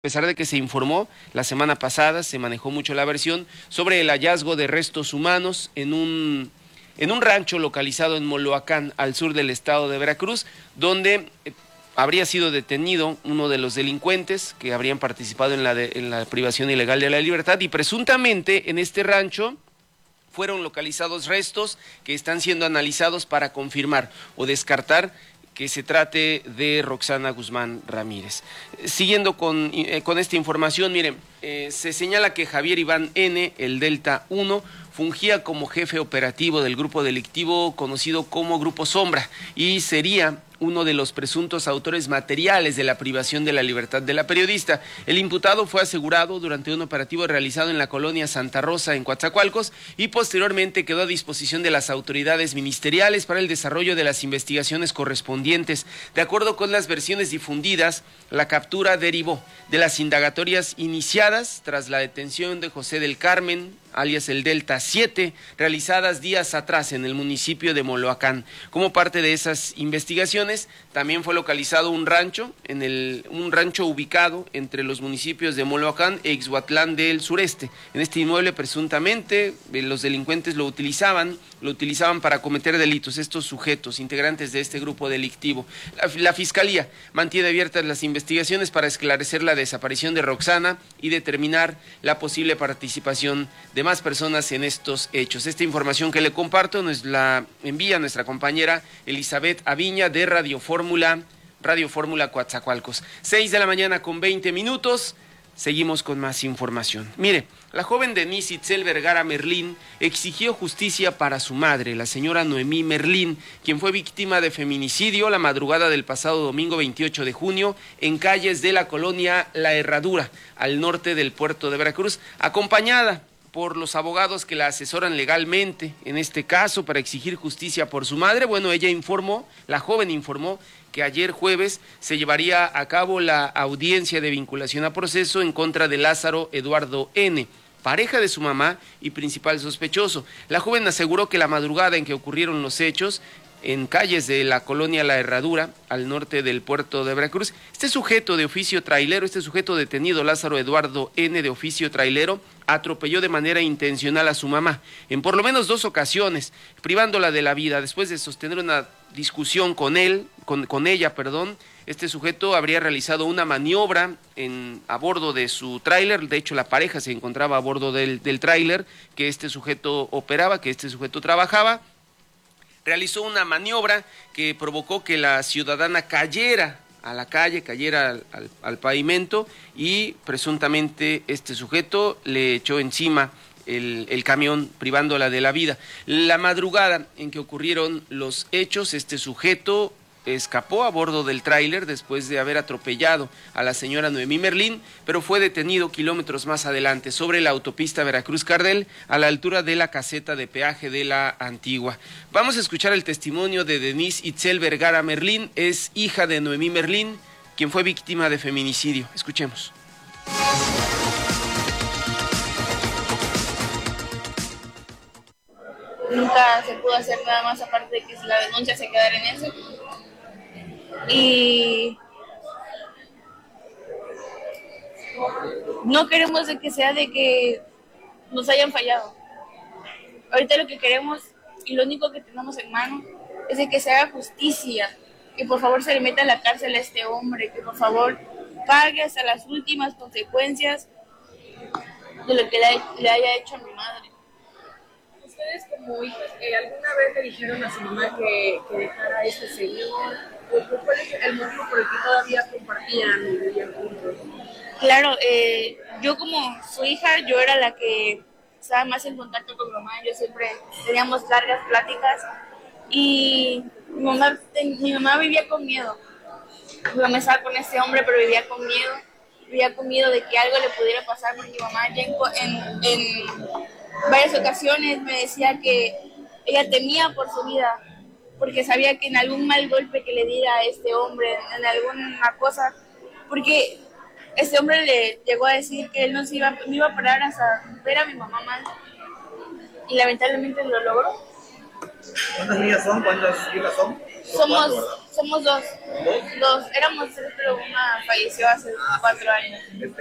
A pesar de que se informó la semana pasada, se manejó mucho la versión sobre el hallazgo de restos humanos en un rancho localizado en Moloacán, al sur del estado de Veracruz, donde habría sido detenido uno de los delincuentes que habrían participado en la privación ilegal de la libertad, y presuntamente en este rancho fueron localizados restos que están siendo analizados para confirmar o descartar que se trate de Roxana Guzmán Ramírez. Siguiendo con esta información, miren, se señala que Javier Iván N., el Delta 1, fungía como jefe operativo del grupo delictivo conocido como Grupo Sombra y sería uno de los presuntos autores materiales de la privación de la libertad de la periodista. El imputado fue asegurado durante un operativo realizado en la colonia Santa Rosa, en Coatzacoalcos, y posteriormente quedó a disposición de las autoridades ministeriales para el desarrollo de las investigaciones correspondientes. De acuerdo con las versiones difundidas, la captura derivó de las indagatorias iniciadas tras la detención de José del Carmen, alias el Delta 7, realizadas días atrás en el municipio de Moloacán. Como parte de esas investigaciones, también fue localizado un rancho ubicado entre los municipios de Moloacán e Ixhuatlán del Sureste. En este inmueble, presuntamente, los delincuentes lo utilizaban para cometer delitos, estos sujetos, integrantes de este grupo delictivo. La Fiscalía mantiene abiertas las investigaciones para esclarecer la desaparición de Roxana y determinar la posible participación de más personas en estos hechos. Esta información que le comparto nos la envía nuestra compañera Elizabeth Aviña de Radio Fórmula Coatzacoalcos. 6:20 a.m. Seguimos con más información. Mire, la joven Denise Itzel Vergara Merlín exigió justicia para su madre, la señora Noemí Merlín, quien fue víctima de feminicidio la madrugada del pasado domingo 28 de junio en calles de la colonia La Herradura, al norte del puerto de Veracruz, acompañada por los abogados que la asesoran legalmente en este caso para exigir justicia por su madre. Bueno, la joven informó que ayer jueves se llevaría a cabo la audiencia de vinculación a proceso en contra de Lázaro Eduardo N., pareja de su mamá y principal sospechoso. La joven aseguró que la madrugada en que ocurrieron los hechos, en calles de la colonia La Herradura, al norte del puerto de Veracruz, este sujeto detenido, Lázaro Eduardo N., de oficio trailero, atropelló de manera intencional a su mamá en por lo menos 2 ocasiones, privándola de la vida. Después de sostener una discusión con ella, este sujeto habría realizado una maniobra a bordo de su tráiler. De hecho, la pareja se encontraba a bordo del tráiler que este sujeto operaba, que este sujeto trabajaba. Realizó una maniobra que provocó que la ciudadana cayera a la calle, al pavimento, y presuntamente este sujeto le echó encima el camión, privándola de la vida. La madrugada en que ocurrieron los hechos, este sujeto escapó a bordo del tráiler después de haber atropellado a la señora Noemí Merlín, pero fue detenido kilómetros más adelante sobre la autopista Veracruz-Cardel, a la altura de la caseta de peaje de la Antigua. Vamos a escuchar el testimonio de Denise Itzel Vergara Merlín. Es hija de Noemí Merlín, quien fue víctima de feminicidio. Escuchemos. Nunca se pudo hacer nada más aparte de que si la denuncia se quedara en eso. Y no queremos de que sea de que nos hayan fallado. Ahorita lo que queremos y lo único que tenemos en mano es de que se haga justicia, que por favor se le meta a la cárcel a este hombre, que por favor pague hasta las últimas consecuencias de lo que le haya hecho a mi madre. ¿Ustedes como hijos alguna vez le dijeron a su mamá que dejara a este señor? ¿Cuál es el motivo por el que todavía compartían y vivían juntos? Claro, yo como su hija, yo era la que estaba más en contacto con mi mamá. Yo siempre teníamos largas pláticas y mi mamá vivía con miedo. Mi mamá estaba con este hombre, pero vivía con miedo de que algo le pudiera pasar, porque mi mamá ya en varias ocasiones me decía que ella temía por su vida, porque sabía que en algún mal golpe que le diera a este hombre, en alguna cosa, porque este hombre le llegó a decir que él no iba a parar hasta ver a mi mamá mal, y lamentablemente lo logró. ¿Cuántas niñas son? ¿Cuántas hijas son? Somos, ¿verdad? somos dos. ¿Dos? Dos. Éramos tres, pero una falleció hace 4 años.